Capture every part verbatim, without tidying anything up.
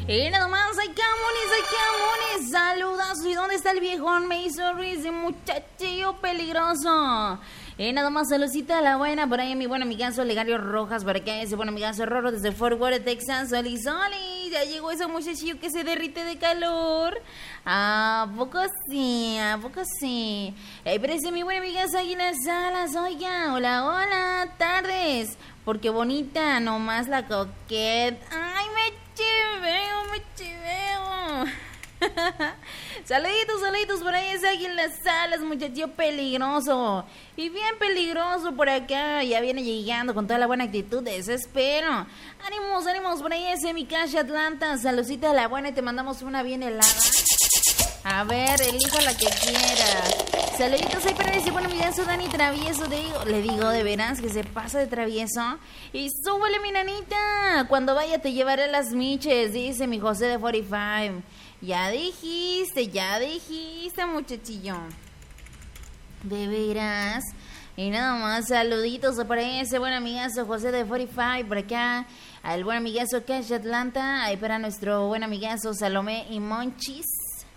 Y nada más, ay, camones, ay, camones. Saludos. ¿Y dónde está el viejón? Me hizo risa, muchachillo peligroso. Y nada más, saludcita a la buena. Por ahí mi buen amigazo Legario Rojas. Por acá ese buen amigazo Rorro desde Fort Worth, Texas. Soli, soli. Ya llegó ese muchachillo que se derrite de calor. ¿A poco sí? ¿A poco sí? Eh, pero ese mi buen amigazo Águila Salas. Oiga, hola, hola. Tardes. Porque bonita, nomás la coquet. Ay, me chiveo, me chiveo. Saluditos, saluditos por ahí, ese Águila Salas, muchachillo peligroso. Y bien peligroso por acá. Ya viene llegando con toda la buena actitud, desespero. Ánimos, ánimos por ahí, ese mi calle Atlanta. Saludcita a la buena y te mandamos una bien helada. A ver, elija la que quiera. Saluditos ahí para ese bueno amigazo Dani Travieso. De, le digo de veras que se pasa de travieso. Y súbele mi nanita. Cuando vaya te llevaré las miches, dice mi José de cuarenta y cinco. Ya dijiste, ya dijiste, muchachillo. De veras. Y nada más, saluditos para ese buen amigazo José de cuarenta y cinco. Por acá, al buen amigazo Cash Atlanta. Ahí para nuestro buen amigazo Salomé y Monchis.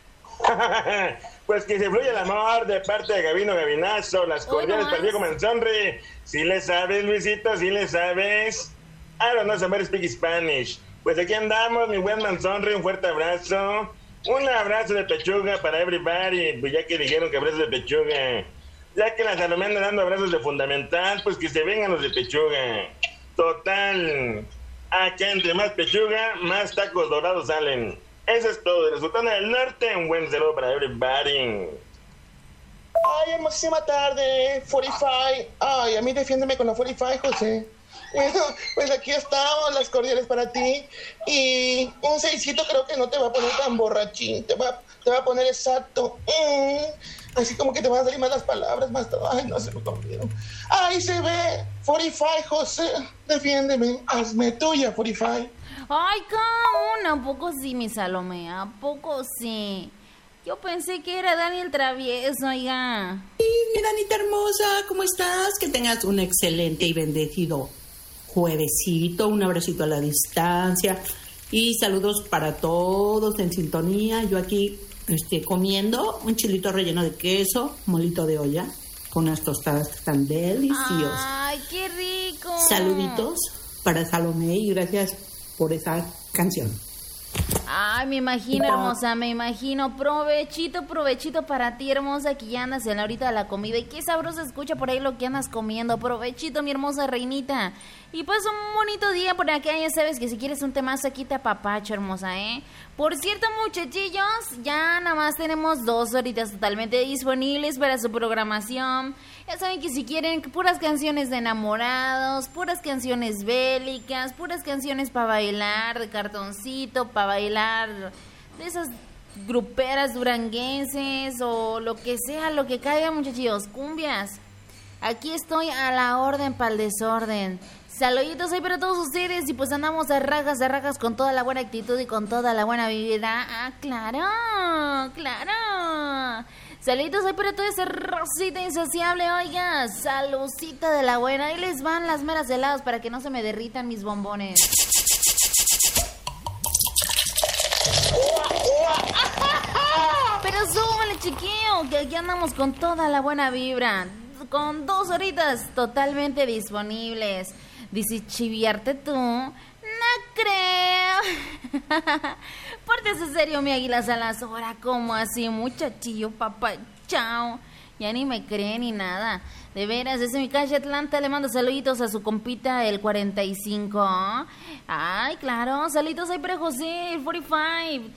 Pues que se fluya el amor de parte de Gabino Gabinazo. Las cordiales para el viejo Manzonri. Si le sabes, Luisito, si le sabes. I don't know somebody speak Spanish. Pues aquí andamos, mi buen Manzonri. Un fuerte abrazo. Un abrazo de pechuga para everybody. Pues ya que dijeron que abrazos de pechuga. Ya que la Salomé anda dando abrazos de fundamental, pues que se vengan los de pechuga. Total. Acá entre más pechuga, más tacos dorados salen. Eso es todo. De la Sultana del Norte, un buen saludo para everybody. Ay, hermosísima tarde, cuarenta y cinco. Ay, a mí defiéndeme con la cuarenta y cinco, José. Pues aquí estamos, las cordiales para ti. Y un seisito creo que no te va a poner tan borrachín. Te va, te va a poner exacto. Mm, así como que te van a salir más las palabras, más todo. Ay, no se me olvidó. Ahí se ve. cuarenta y cinco, José. Defiéndeme. Hazme tuya, cuarenta y cinco. Ay, cabrón, ¿a poco sí, mi Salomé? ¿A poco sí? Yo pensé que era Daniel Travieso, oiga. Sí, mi Danita hermosa, ¿cómo estás? Que tengas un excelente y bendecido juevesito, un abracito a la distancia y saludos para todos en sintonía. Yo aquí este, comiendo un chilito relleno de queso, molito de olla, con unas tostadas que están deliciosas. ¡Ay, qué rico! Saluditos para Salomé y gracias por esa canción. Ay, me imagino, hermosa, me imagino. Provechito, provechito para ti, hermosa, que ya andas en la horita de la comida. Y qué sabroso escucha por ahí lo que andas comiendo. Provechito, mi hermosa reinita. Y pues un bonito día por acá. Ya sabes que si quieres un temazo aquí te apapacho, hermosa, ¿eh? Por cierto, muchachillos, ya nada más tenemos dos horitas totalmente disponibles para su programación. Ya saben que si quieren puras canciones de enamorados, puras canciones bélicas, puras canciones para bailar, de cartoncito, para bailar, de esas gruperas duranguenses o lo que sea, lo que caiga, muchachillos, cumbias. Aquí estoy a la orden para el desorden. Saluditos ahí para todos ustedes y pues andamos a rajas, a rajas con toda la buena actitud y con toda la buena vibra. Ah, claro, claro. Saluditos ahí para toda esa rosita insaciable, oiga. Saludcita de la buena. Ahí les van las meras heladas para que no se me derritan mis bombones. Pero súbale, chiquillo, que aquí andamos con toda la buena vibra. Con dos horitas totalmente disponibles. Dice, chiviarte tú. No creo. Pórtese serio, mi Águila Salas. Ahora, ¿cómo así, muchachillo, papá? Chao. Ya ni me cree ni nada. De veras, desde mi calle Atlanta le mando saluditos a su compita, el cuarenta y cinco. Ay, claro, saluditos ahí para José, el cuarenta y cinco.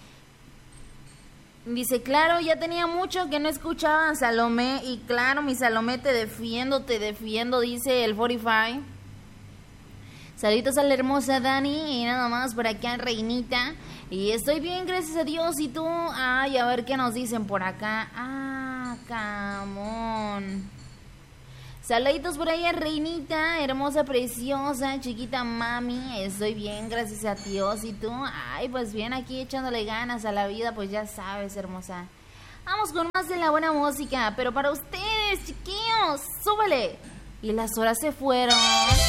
Dice, claro, ya tenía mucho que no escuchaba a Salomé. Y claro, mi Salomé, te defiendo, te defiendo, dice el cuarenta y cinco. Saluditos a la hermosa Dani. Y nada más por acá, reinita. Y estoy bien, gracias a Dios. ¿Y tú? Ay, a ver qué nos dicen por acá. Ah, camón. Saluditos por ahí, reinita, hermosa, preciosa, chiquita mami. Estoy bien, gracias a Dios. ¿Y tú? Ay, pues bien, aquí echándole ganas a la vida, pues ya sabes, hermosa. Vamos con más de la buena música, pero para ustedes, chiquillos, súbele. Y las horas se fueron.